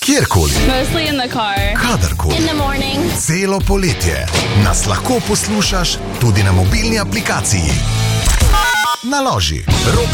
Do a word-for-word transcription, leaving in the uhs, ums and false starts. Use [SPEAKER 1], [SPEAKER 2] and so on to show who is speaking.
[SPEAKER 1] Kjerkoli,
[SPEAKER 2] Mostly in the car.
[SPEAKER 1] kadarkoli,
[SPEAKER 2] In the morning.
[SPEAKER 1] celo poletje nas lahko poslušaš tudi na mobilni aplikaciji. Naloži Rock